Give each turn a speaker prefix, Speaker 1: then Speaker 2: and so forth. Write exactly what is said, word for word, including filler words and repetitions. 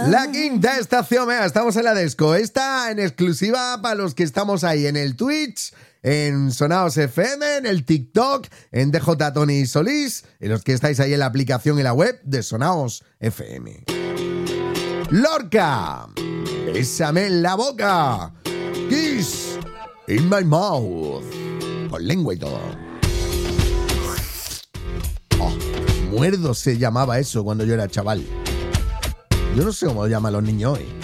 Speaker 1: La quinta estación, mira, estamos en la disco. Esta en exclusiva para los que estamos ahí en el Twitch, en Sonaos F M, en el TikTok, en D J Tony Solís, y los que estáis ahí en la aplicación y la web de Sonaos F M. Lorca, bésame en la boca. Kiss in my mouth. Con lengua y todo. Oh, muerdo se llamaba eso cuando yo era chaval. Yo no sé cómo lo llaman los niños hoy.